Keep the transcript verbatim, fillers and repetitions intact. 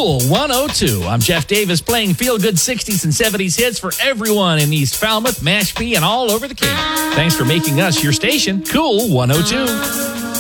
Cool one oh two. I'm Jeff Davis playing feel-good sixties and seventies hits for everyone in East Falmouth, Mashpee, and all over the Cape. Thanks for making us your station, Cool one oh two.